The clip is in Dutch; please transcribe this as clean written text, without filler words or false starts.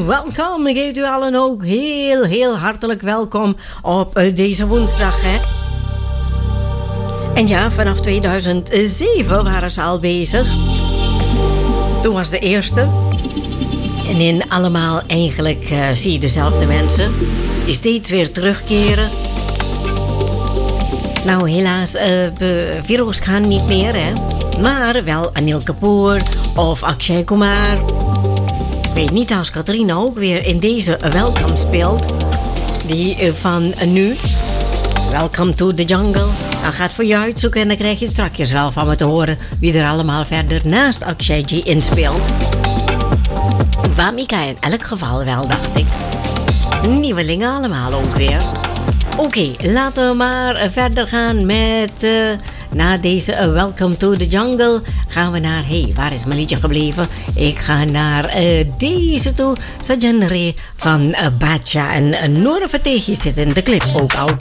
welkom. Ik heet u allen ook heel hartelijk welkom op deze woensdag. Hè? En ja, vanaf 2007 waren ze al bezig. Toen was de eerste. En in allemaal eigenlijk zie je dezelfde mensen die steeds weer terugkeren. Nou, helaas, Firoz Khan niet meer, hè. Maar wel Anil Kapoor of Akshay Kumar. Ik weet niet als Katrina ook weer in deze Welcome speelt. Die van nu. Welcome to the Jungle. Dan gaat voor je uitzoeken en dan krijg je straks wel van me te horen wie er allemaal verder naast Akshayji inspeelt. Vamika in elk geval wel, dacht ik. Nieuwelingen allemaal ook weer. Oké, laten we maar verder gaan met... na deze Welcome to the Jungle gaan we naar... waar is mijn liedje gebleven? Ik ga naar deze toe. Sajan Re van Bacha. En Noor Fateh zit in de clip ook al.